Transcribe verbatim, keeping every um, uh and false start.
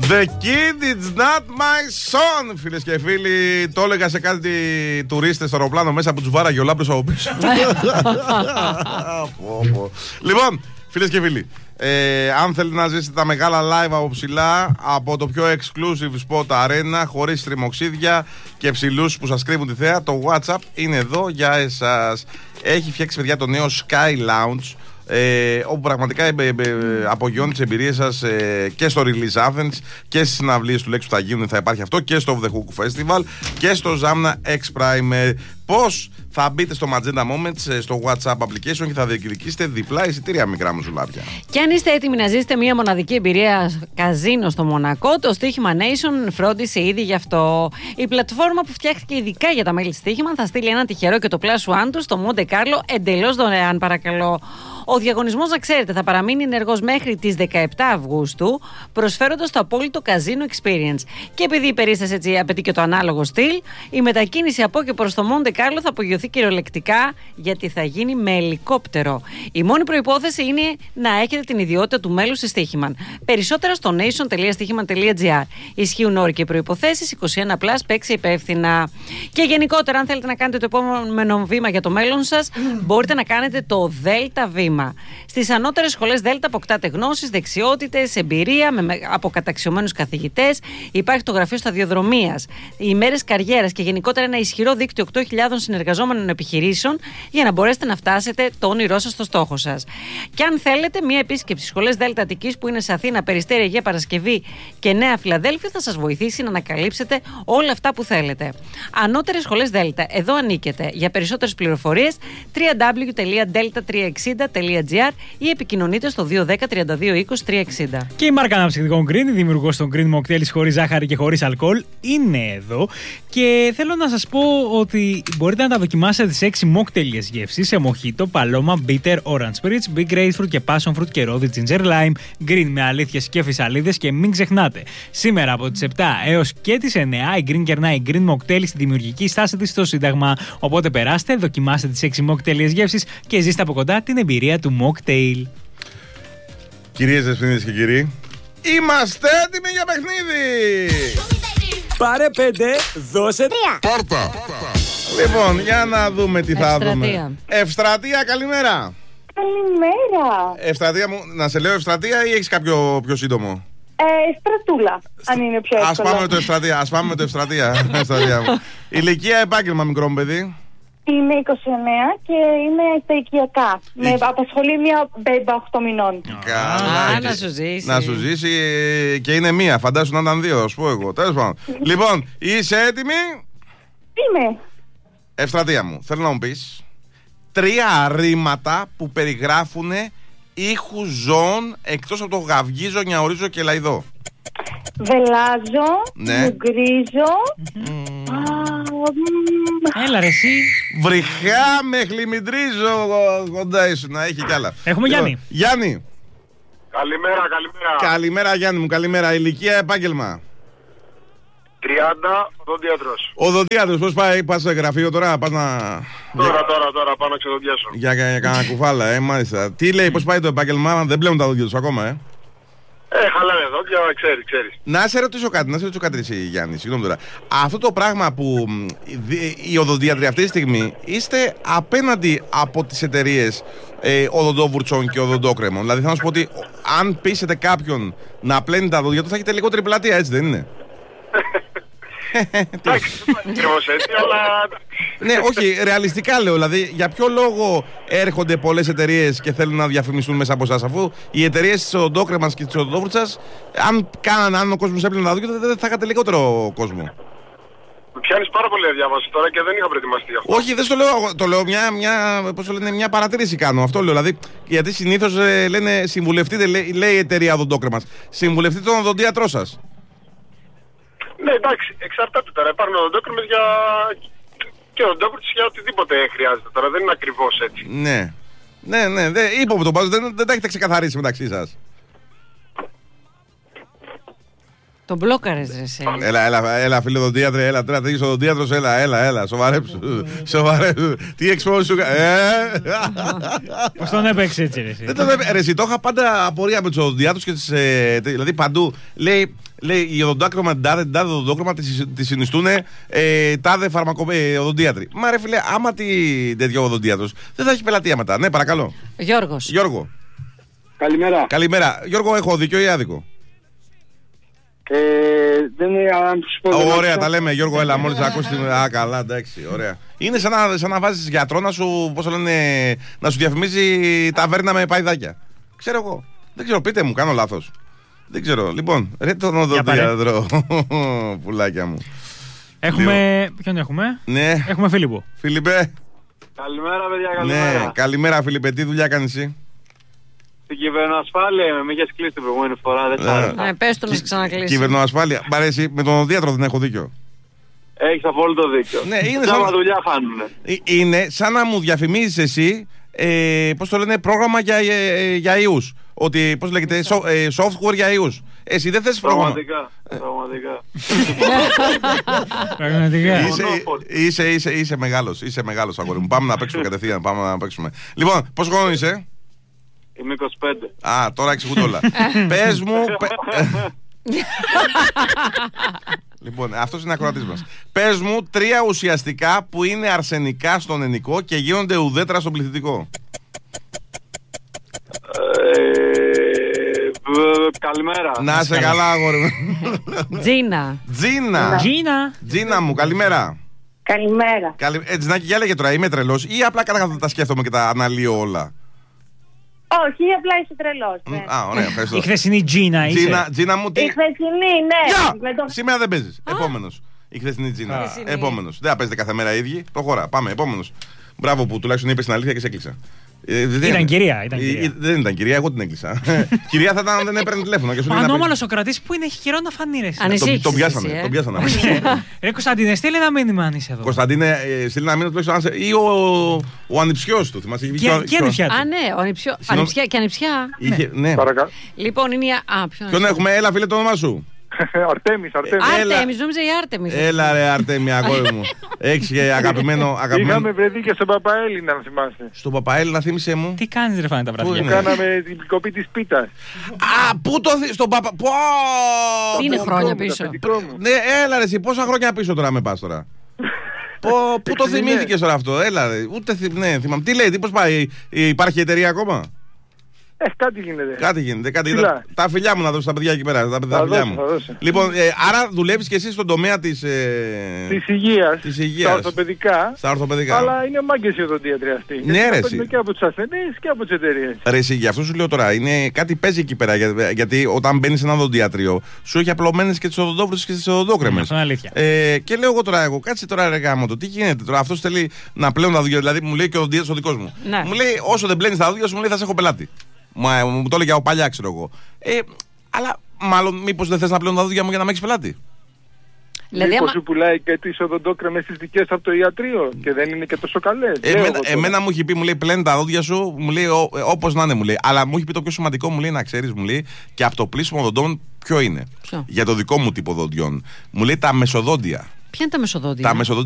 The kid is not my son. Φίλες και φίλοι, το έλεγα σε κάτι τουρίστες στο αεροπλάνο μέσα που τους βάραγε ο Λάμπρος από πίσω. Λοιπόν, φίλες και φίλοι, ε, αν θέλετε να ζήσετε τα μεγάλα live από ψηλά, από το πιο exclusive spot arena, χωρίς τριμοξίδια και ψηλούς που σας κρύβουν τη θέα, το WhatsApp είναι εδώ για εσάς. Έχει φτιάξει, παιδιά, το νέο Sky Lounge, Ε, όπου πραγματικά ε, ε, ε, απογειώνει τις εμπειρίες σας ε, και στο Release Athens και στις συναυλίες του Λέξου που θα γίνουν, θα υπάρχει αυτό, και στο The Hook Festival και στο Zamna X Prime. Πώς θα μπείτε στο Magenta Moments στο WhatsApp application και θα διεκδικήσετε διπλά εισιτήρια, μικρά μου ζουλάπια. Και αν είστε έτοιμοι να ζήσετε μια μοναδική εμπειρία καζίνο στο Μονακό, το Στοίχημα Nation φρόντισε ήδη γι' αυτό. Η πλατφόρμα που φτιάχτηκε ειδικά για τα μέλη της Στοίχημα θα στείλει ένα τυχερό και το Plus One του στο Monte Carlo εντελώς δωρεάν, παρακαλώ. Ο διαγωνισμός, να ξέρετε, θα παραμείνει ενεργός μέχρι τις δεκαεπτά Αυγούστου, προσφέροντας το απόλυτο καζίνο experience. Και επειδή η περίσταση έτσι απαιτεί και το ανάλογο στυλ, η μετακίνηση από και προς το Monte Carlo θα απογειωθεί κυριολεκτικά, γιατί θα γίνει με ελικόπτερο. Η μόνη προϋπόθεση είναι να έχετε την ιδιότητα του μέλους της Στοίχημαν. Περισσότερα στο nation τελεία στοίχημαν τελεία gr. Ισχύουν όροι και προϋποθέσεις. είκοσι ένα συν, παίξει υπεύθυνα. Και γενικότερα, αν θέλετε να κάνετε το επόμενο βήμα για το μέλλον σας, mm. μπορείτε να κάνετε το Δέλτα βήμα. Στις ανώτερες σχολές Δέλτα αποκτάτε γνώσεις, δεξιότητες, εμπειρία με, από καταξιωμένους καθηγητές. Υπάρχει το γραφείο σταδιοδρομίας, ημέρες καριέρας και γενικότερα ένα ισχυρό δίκτυο οκτώ χιλιάδων συνεργαζόμενων επιχειρήσεων για να μπορέσετε να φτάσετε το όνειρό σας στο στόχο σας. Και αν θέλετε, μια επίσκεψη σχολές Δέλτα Αττικής που είναι σε Αθήνα, Περιστέρη, Αγία Παρασκευή και Νέα Φιλαδέλφια θα σας βοηθήσει να ανακαλύψετε όλα αυτά που θέλετε. Ανώτερες σχολές Δέλτα, εδώ ανήκετε. Για περισσότερες πληροφορίες double-u double-u double-u τελεία delta τριακόσια εξήντα τελεία gr ή επικοινωνείτε στο δύο ένα μηδέν τριάντα δύο είκοσι τριακόσια εξήντα. Και η μάρκα αναψυκτικών Green, η δημιουργός των Green Mocktails χωρίς ζάχαρη και χωρίς αλκοόλ, είναι εδώ. Και θέλω να σας πω ότι μπορείτε να τα δοκιμάσετε τις έξι mocktails γεύσεις σε μοχίτο, παλώμα, bitter, orange spirits, big grapefruit και passion fruit και ρόδι, ginger lime, green με αλήθειες και φυσαλίδες. Και μην ξεχνάτε, σήμερα από τις επτά έως και τις εννιά η Green κερνάει Green Mocktails στη δημιουργική στάση της στο Σύνταγμα. Οπότε περάστε, δοκιμάστε τις έξι mocktails γεύσεις και ζήστε από κοντά την εμπειρία του mocktail. Κυρίες, δεσποινίδες και κύριοι, είμαστε έτοιμοι για παιχνίδι! Πάρε πέντε, δώσε τρία. Πάρτα! Λοιπόν, για να δούμε τι θα δούμε. Ευστρατεία, καλημέρα! Καλημέρα! Ευστρατεία μου, να σε λέω Ευστρατεία ή έχεις κάποιο πιο σύντομο? Ε, στρατούλα, αν είναι πιο εύκολο. Ας πάμε με το Ευστρατεία, ας πάμε με το Ευστρατεία. Ηλικία, επάγγελμα, μικρό μου παιδί? Είμαι είκοσι εννέα και είμαι στα οικιακά. Με απασχολεί μια μπέμπα οκτώ μηνών. Καλά, να σου ζήσει. Να σου ζήσει και είναι μία. Φαντάσου να ήταν δύο, α πω εγώ. Τέλος πάντων. Λοιπόν, είσαι έτοιμη? Είμαι. Ευστρατεία μου, θέλω να μου πεις τρία ρήματα που περιγράφουν ήχους ζώων εκτός από το γαυγίζω, νιαουρίζω και λαϊδό. Βελάζω, ναι. Μουγκρίζω. Mm. Α, έλα ρε εσύ. Βρυχά με χλιμιντρίζω κοντά ίσου, να έχει κι άλλα. Έχουμε λοιπόν, Γιάννη. Γιάννη. Καλημέρα, καλημέρα. Καλημέρα Γιάννη μου, καλημέρα. Ηλικία, επάγγελμα? τριάντα, οδοντίατρος. Οδοντίατρος, πώς πάει, πας στο γραφείο τώρα, πας να... Τώρα, τώρα, τώρα, πάω να ξεδοντιάσω. Για, για, για κανένα κουφάλα, ε, μάλιστα. Τι λέει, πώς πάει το επάγγελμα, δεν πλέον τα δόντια τους ακόμα, ε. Ε, χαλάνε δόντια, ξέρει, ξέρει. Να σε ρωτήσω κάτι, να σε ρωτήσω κάτι εσύ Γιάννη, συγγνώμη τώρα. Αυτό το πράγμα που οι οδοντίατροι αυτή τη στιγμή είστε απέναντι από τις εταιρείες ε, οδοντόβουρτσων και οδοντόκρεμων. Δηλαδή θα σου πω ότι αν πείσετε κάποιον να πλένει τα δόντια του θα έχετε λιγότερη πλατεία, έτσι δεν είναι? Εντάξει, δεν ακριβώς έτσι, αλλά... Ναι, όχι, ρεαλιστικά λέω. Δηλαδή, για ποιο λόγο έρχονται πολλές εταιρείες και θέλουν να διαφημιστούν μέσα από εσάς, αφού οι εταιρείες της οδοντόκρεμας και της οδοντόβουρτσας, αν κάνανε, αν ο κόσμος έπλαινε τα δόντια, δεν θα είχατε λιγότερο κόσμο. Με πιάνεις πάρα πολύ αδιάβαση τώρα και δεν είχα προετοιμαστεί αυτό. Όχι, δεν στο λέω. Το λέω μια, μια, πώς το λένε, μια παρατήρηση κάνω. Αυτό λέω. Δηλαδή, γιατί συνήθως ε, λένε συμβουλευτείτε, λέει, λέει η εταιρεία οδοντόκρεμας, συμβουλευτείτε τον οδοντίατρό σας. Ναι, εντάξει, εξαρτάται τώρα. Υπάρχουν οδοντόκρεμες για... και οδοντόβουρτσες για οτιδήποτε χρειάζεται τώρα. Δεν είναι ακριβώς έτσι. Ναι. Ναι, ναι, δεν, είπα που το πάω, δεν, δεν τα έχετε ξεκαθαρίσει μεταξύ σας. Τον μπλόκαρες εσύ. Έλα, έλα, έλα, φίλε οδοντίατρε, έλα, τώρα τρέχεις οδοντίατρος, έλα, έλα, έλα, σοβαρέψου. Σοβαρέψου. Τι εξπόσεις σου κάνει. Πώς τον έπαιξε έτσι, ρε. Δεν τον έπαιξε. Ρε, εσύ το είχα πάντα απορία με τους οδοντιάτρους και τις. Δηλαδή παντού. Λέει, λέει η οδοντάκρομα, την τάδε, την τάδε οδοντόκρομα τη συνιστούν ε, τάδε φαρμακοδοντίατροι. Μα ρε φίλε, άμα τι τέτοιο οδοντίατρος δεν θα έχει πελατεία μετά. Ναι, παρακαλώ. Γιώργος. Γιώργο. Καλημέρα. Καλημέρα. Γιώργο, έχω δίκιο ή άδικο? Ε, δεν είναι αν σου πω. Ωραία, τα λέμε, Γιώργο, έλα, μόλις ακούσει την. Α, καλά, εντάξει, ωραία. Είναι σαν να, σαν να βάζεις γιατρό να σου, πώς το λένε, να σου διαφημίζει ταβέρνα με παϊδάκια. Ξέρω εγώ. Δεν ξέρω, πείτε μου, κάνω λάθος. Δεν ξέρω. Λοιπόν, ρε τον οδοντίατρο. Πουλάκια μου. Έχουμε. Ποιον έχουμε? Ναι. Έχουμε Φίλιππο. Φίλιππε. Καλημέρα, παιδιά, καλημέρα. Ναι, καλημέρα, Φίλιππε. Τι δουλειά κάνεις εσύ? Στην κυβερνοασφάλεια με είχες κλείσει την προηγούμενη φορά. Δεν ξέρω. Ναι, πες του να σε ξανακλείσει. Κυβερνοασφάλεια. Μ' αρέσει, με τον οδοντίατρο δεν έχω δίκιο. Έχεις απόλυτο δίκιο. Ναι, είναι σαν... σαν... δουλειά χάνουνε. Είναι σαν να μου διαφημίζεις εσύ, ε, πώς το λένε, πρόγραμμα για, ε, για ιούς. Ότι, πώς λέγεται, so, ε, software για ιούς. Εσύ δεν θες πρόγραμμα. Πραγματικά. Πραγματικά. Πραγματικά. Είσαι, είσαι, είσαι, είσαι μεγάλος, είσαι μεγάλος αγόρι μου. Πάμε να παίξουμε κατευθείαν, πάμε να παίξουμε. Λοιπόν, πόσο χρόνο είσαι? Είμαι είκοσι πέντε. Α, τώρα εξηγούνται όλα. Πες μου... Λοιπόν, αυτός είναι ακροατής μας. Πες μου τρία ουσιαστικά που είναι αρσενικά στον ενικό και γίνονται ουδέτερα στον πληθυντικό. Καλημέρα. Να σε καλά, αγόρι μου. Τζίνα. Τζίνα. Τζίνα. Τζίνα μου, καλημέρα. Καλημέρα. Καλη... Ε, Τζινάκη, για λέγε τώρα, είμαι τρελός ή απλά κατά τα σκέφτομαι και τα αναλύω όλα? Όχι, απλά είσαι τρελός. Ναι. Α, ωραία, ευχαριστώ. Η χθεσινή Τζίνα είσαι. Τζίνα, Τζίνα μου, τι... Η χθεσινή, ναι. Γεια! Με το... Σήμερα δεν παίζεις. Επόμενος. Η χθεσινή Τζίνα. Χθεσινή. Επόμενος. Δεν θα παίζετε κάθε μέρα οι ίδιοι. Προχώρα. Πάμε. Επόμενος. Μπράβο που τουλάχιστον είπες την αλήθεια και σε έκλεισα. Ε, δεν... Ήταν κυρία. Ήταν Ε, κυρία. ε, δεν ήταν κυρία, εγώ την έκλεισα. Κυρία θα ήταν αν δεν έπαιρνε τηλέφωνο. Και σου Ο λέει να ανώμαλος ο κρατής που είναι, έχει καιρό να φανεί, ρε. εσύ. Ανησύχησες Τον, τον πιάσανε. εσύ, ε. Τον πιάσανε. Ρε Κωνσταντίνε, στείλε ένα μήνυμα αν είσαι εδώ. Κωνσταντίνε, ε, στείλει ένα μήνυμα τουλάχιστον. αν σε- Ή ο, ο ανιψιός του. Θυμάσαι. είχε βγει Και- ο- και ο- ανιψιά. Α, ναι, ο ανιψιό... Συγγνώμη. ανιψιά και ανιψιά. είχε- Ναι. Παρακαλώ. Λοιπόν, είναι η. Α, ποιον Ποιον έχουμε, έλα φίλε το όνομά σου. Αρτέμις, Αρτέμις. Έλα. Άρτεμις, νόμιζα η Άρτεμις. Έλα ρε Αρτέμι, αγόρι μου. Έχεις και αγαπημένο. αγαπημένο... Είχαμε βρεθεί και στον Παπαέλληνα, να θυμάστε. Στον Παπαέλληνα, θύμισε μου. Τι κάνεις ρε φάνε τα Πού βράδια. είναι? Κάναμε την κοπή της πίτας. Α, πού το θυ... Στον Παπα... Πω! Τι είναι Το χρόνια παιδικό μου, πίσω. το παιδικό μου. Ναι, έλα ρε εσύ, πόσα χρόνια πίσω τώρα με πας τώρα. Πω, πού το Εξήντα. θυμήθηκες τώρα αυτό, έλα ρε. Ούτε θυ... ναι, θυμάμαι. Τι λέει, τι πώς πάει, υπάρχει εταιρεία ακόμα? Ε, κάτι γίνεται. Κάτι γίνεται, κάτι Φιλά. τα, τα φιλιά μου να δώσω στα παιδιά εκεί πέρα. Τα, τα Θα φιλιά δώσω, μου. θα δώσω. Λοιπόν, ε, άρα δουλεύεις και εσύ στον τομέα της. Ε... Της υγείας, Της υγείας. στα ορθοπαιδικά, Στα ορθοπαιδικά. αλλά είναι μάγκες οι οδοντίατροι αυτοί. Ναι, Γιατί ρε, τα εσύ. παίρνουν και από τους ασθενείς και από τις εταιρείες. Ρε εσύ, γι' αυτό σου λέω τώρα, είναι κάτι παίζει εκεί πέρα. Για, γιατί όταν μπαίνει σε ένα οδοντιατρίο, σου έχει απλωμένες και τις οδοντόβρουσες και τις οδοντόκρεμες. Αυτό είναι αλήθεια. Ε, και λέω εγώ τώρα, εγώ κάτσε τώρα ρε γάμο το, τι γίνεται τώρα, αυτό θέλει να πλέουν τα δόντια. Δηλαδή μου λέει και ο οδοντίατρος ο δικός μου. Ναι. Μου λέει, όσο δεν πλένεις τα δόντια σου, μου λέει θα σε έχω πελάτη. Μα, μου το έλεγε από παλιά, ξέρω εγώ. Ε, αλλά μάλλον μήπως δεν θες να πλέουν τα δόντια μου για να με έχεις πελάτη. Δηλαδή, Μήπως άμα... σου πουλάει και τις οδοντόκρεμες τις δικές από το ιατρείο και δεν είναι και τόσο καλές. Λέω Εμένα, εγώ τώρα. εμένα μου έχει πει, μου λέει, πλένει τα δόντια σου, μου λέει, ο- ε, όπως να είναι, μου λέει. Αλλά μου έχει πει το πιο σημαντικό, μου λέει, να ξέρεις, μου λέει, και από το πλήσιμο δοντών ποιο είναι. Ποιο? Για το δικό μου τύπο δοντιών. Μου λέει τα μεσοδόντια. Ποια είναι τα μεσοδόντια? Τα μεσοδόντια